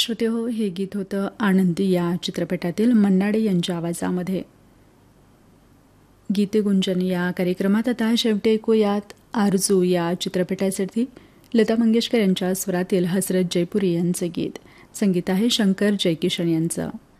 श्रोतेहो, हे गीत होतं आनंदी या चित्रपटातील मन्नाडे यांच्या आवाजामध्ये. गीतगुंजन या कार्यक्रमात आता शेवटी ऐकूयात आरजू या चित्रपटासाठी लता मंगेशकर यांच्या स्वरातील हसरत जयपुरी यांचे गीत. संगीत आहे शंकर जयकिशन यांचं.